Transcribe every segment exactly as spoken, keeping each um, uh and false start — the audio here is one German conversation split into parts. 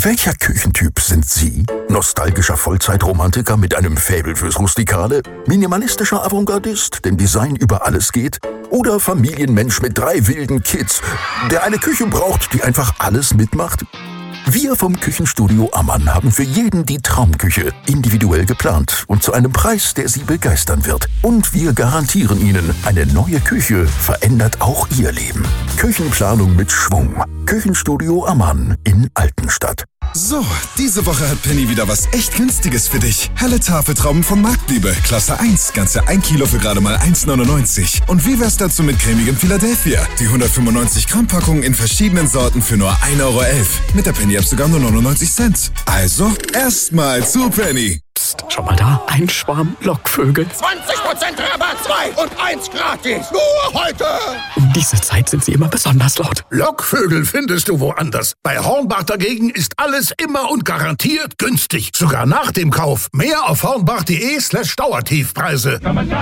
Welcher Küchentyp sind Sie? Nostalgischer Vollzeitromantiker mit einem Faible fürs Rustikale? Minimalistischer Avantgardist, dem Design über alles geht? Oder Familienmensch mit drei wilden Kids, der eine Küche braucht, die einfach alles mitmacht? Wir vom Küchenstudio Ammann haben für jeden die Traumküche individuell geplant und zu einem Preis, der Sie begeistern wird. Und wir garantieren Ihnen, eine neue Küche verändert auch Ihr Leben. Küchenplanung mit Schwung. Küchenstudio Ammann in Altenstadt. So, diese Woche hat Penny wieder was echt Günstiges für dich. Helle Tafeltrauben von Marktliebe, Klasse eins, ganze ein Kilo für gerade mal eins neunundneunzig. Und wie wär's dazu mit cremigem Philadelphia? Die hundertfünfundneunzig Gramm Packung in verschiedenen Sorten für nur ein Euro elf. Mit der Penny-App sogar nur neunundneunzig Cent. Also, erstmal zu Penny. Psst, schau mal da, ein Schwarm Lockvögel. zwanzig Prozent Rabatt, zwei und eins gratis. Nur heute. Um diese Zeit sind sie immer besonders laut. Lockvögel findest du woanders. Bei Hornbach dagegen ist alles immer und garantiert günstig. Sogar nach dem Kauf. Mehr auf hornbach.de slash Dauertiefpreise.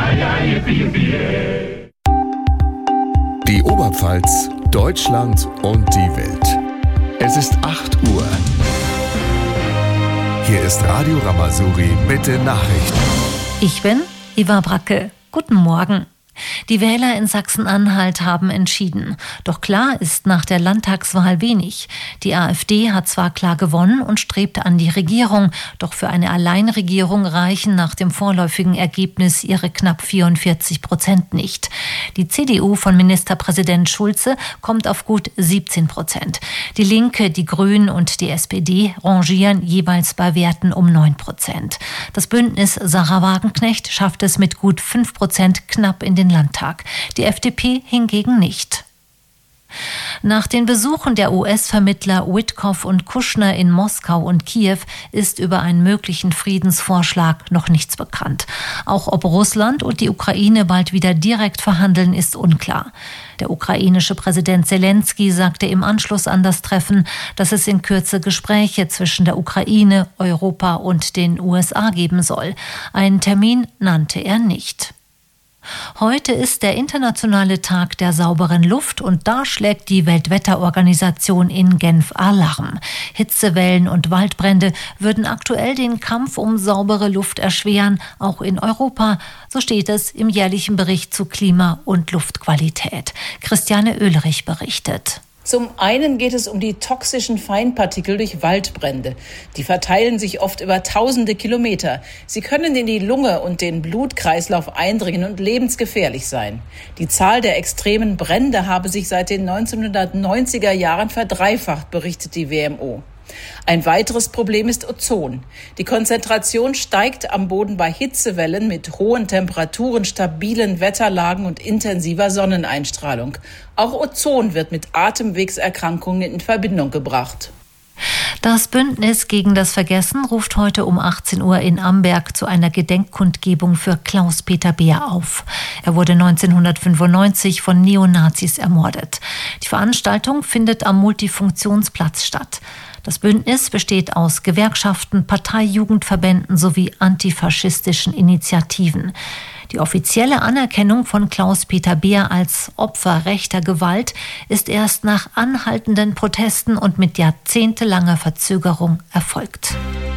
Die Oberpfalz, Deutschland und die Welt. Es ist acht Uhr. Hier ist Radio Ramazouri mit den Nachrichten. Ich bin Eva Bracke. Guten Morgen. Die Wähler in Sachsen-Anhalt haben entschieden. Doch klar ist nach der Landtagswahl wenig. Die AfD hat zwar klar gewonnen und strebt an die Regierung, doch für eine Alleinregierung reichen nach dem vorläufigen Ergebnis ihre knapp vierundvierzig Prozent nicht. Die C D U von Ministerpräsident Schulze kommt auf gut siebzehn Prozent. Die Linke, die Grünen und die S P D rangieren jeweils bei Werten um neun Prozent. Das Bündnis Sarah Wagenknecht schafft es mit gut fünf Prozent knapp in den Landtag. Die F D P hingegen nicht. Nach den Besuchen der U S-Vermittler Witkoff und Kushner in Moskau und Kiew ist über einen möglichen Friedensvorschlag noch nichts bekannt. Auch ob Russland und die Ukraine bald wieder direkt verhandeln, ist unklar. Der ukrainische Präsident Zelensky sagte im Anschluss an das Treffen, dass es in Kürze Gespräche zwischen der Ukraine, Europa und den U S A geben soll. Einen Termin nannte er nicht. Heute ist der internationale Tag der sauberen Luft und da schlägt die Weltwetterorganisation in Genf Alarm. Hitzewellen und Waldbrände würden aktuell den Kampf um saubere Luft erschweren, auch in Europa. So steht es im jährlichen Bericht zu Klima- und Luftqualität. Christiane Oehlrich berichtet. Zum einen geht es um die toxischen Feinpartikel durch Waldbrände. Die verteilen sich oft über tausende Kilometer. Sie können in die Lunge und den Blutkreislauf eindringen und lebensgefährlich sein. Die Zahl der extremen Brände habe sich seit den neunzehnhundertneunziger Jahren verdreifacht, berichtet die W M O. Ein weiteres Problem ist Ozon. Die Konzentration steigt am Boden bei Hitzewellen mit hohen Temperaturen, stabilen Wetterlagen und intensiver Sonneneinstrahlung. Auch Ozon wird mit Atemwegserkrankungen in Verbindung gebracht. Das Bündnis gegen das Vergessen ruft heute um achtzehn Uhr in Amberg zu einer Gedenkkundgebung für Klaus-Peter Beer auf. Er wurde neunzehnhundertfünfundneunzig von Neonazis ermordet. Die Veranstaltung findet am Multifunktionsplatz statt. Das Bündnis besteht aus Gewerkschaften, Parteijugendverbänden sowie antifaschistischen Initiativen. Die offizielle Anerkennung von Klaus-Peter Beer als Opfer rechter Gewalt ist erst nach anhaltenden Protesten und mit jahrzehntelanger Verzögerung erfolgt.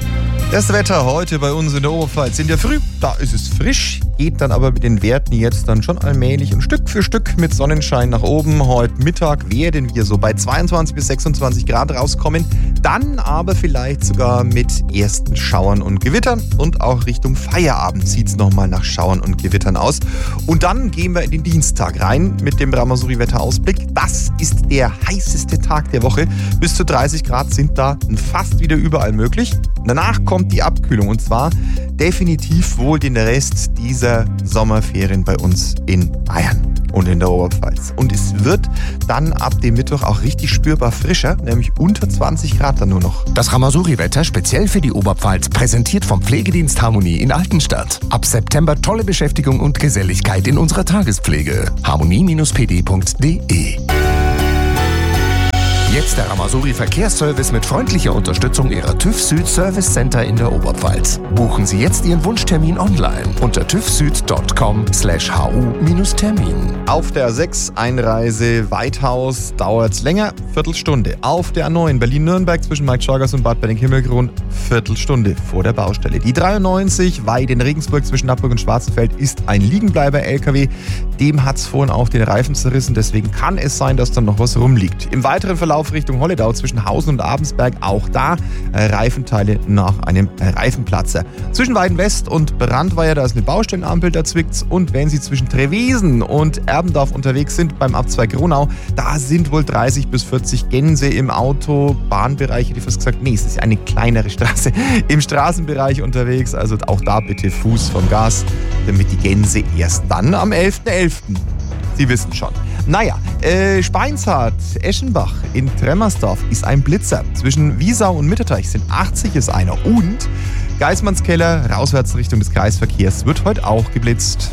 Das Wetter heute bei uns in der Oberpfalz. In der Früh, da ist es frisch, geht dann aber mit den Werten jetzt dann schon allmählich und Stück für Stück mit Sonnenschein nach oben. Heute Mittag werden wir so bei zweiundzwanzig bis sechsundzwanzig Grad rauskommen. Dann aber vielleicht sogar mit ersten Schauern und Gewittern. Und auch Richtung Feierabend sieht es nochmal nach Schauern und Gewittern aus. Und dann gehen wir in den Dienstag rein mit dem Ramazouri-Wetterausblick. Das ist der heißeste Tag der Woche. Bis zu dreißig Grad sind da fast wieder überall möglich. Danach kommt die Abkühlung und zwar definitiv wohl den Rest dieser Sommerferien bei uns in Bayern und in der Oberpfalz. Und es wird dann ab dem Mittwoch auch richtig spürbar frischer, nämlich unter zwanzig Grad dann nur noch. Das Ramazouri-Wetter speziell für die Oberpfalz, präsentiert vom Pflegedienst Harmonie in Altenstadt. Ab September tolle Beschäftigung und Geselligkeit in unserer Tagespflege. harmonie Bindestrich p d punkt d e Jetzt der Ramasuri Verkehrsservice mit freundlicher Unterstützung Ihrer TÜV Süd Service Center in der Oberpfalz. Buchen Sie jetzt Ihren Wunschtermin online unter tüvsüd punkt com slash hu Termin. Auf der sechs Einreise Weithaus dauert es länger, Viertelstunde. Auf der neun Berlin-Nürnberg zwischen Mike Schorgers und Bad Benning-Himmelgrund, Viertelstunde vor der Baustelle. Die dreiundneunzig Weiden-Regensburg zwischen Nappburg und Schwarzenfeld ist ein Liegenbleiber-L K W. Dem hat es vorhin auch den Reifen zerrissen, deswegen kann es sein, dass dann noch was rumliegt. Im weiteren Verlauf Richtung Holledau zwischen Hausen und Abensberg auch da äh, Reifenteile nach einem äh, Reifenplatzer. Zwischen Weiden-West und Brandweier, da ist eine Baustellenampel, da zwickt's. Und wenn Sie zwischen Trevesen und Erbendorf unterwegs sind beim Abzweig Gronau, da sind wohl dreißig bis vierzig Gänse im Autobahnbereich, hätte ich fast gesagt, nee, es ist eine kleinere Straße, im Straßenbereich unterwegs, also auch da bitte Fuß vom Gas, damit die Gänse erst dann am elften elften Sie wissen schon. Naja, äh, Speinshardt, Eschenbach in Tremmersdorf ist ein Blitzer. Zwischen Wiesau und Mitterteich sind achtzig ist einer. Und Geismannskeller, rauswärts Richtung des Kreisverkehrs, wird heute auch geblitzt.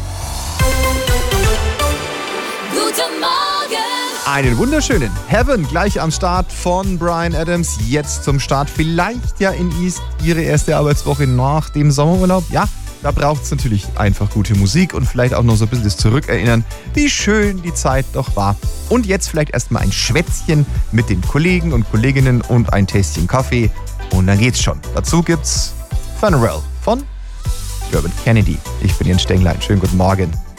Guten Morgen! Einen wunderschönen Heaven gleich am Start von Bryan Adams. Jetzt zum Start. Vielleicht ja in East Ihre erste Arbeitswoche nach dem Sommerurlaub. Ja, da braucht es natürlich einfach gute Musik und vielleicht auch noch so ein bisschen das Zurückerinnern, wie schön die Zeit doch war. Und jetzt vielleicht erstmal ein Schwätzchen mit den Kollegen und Kolleginnen und ein Tässchen Kaffee. Und dann geht's schon. Dazu gibt's Funeral von Urban Kennedy. Ich bin Jens Stenglein. Schönen guten Morgen.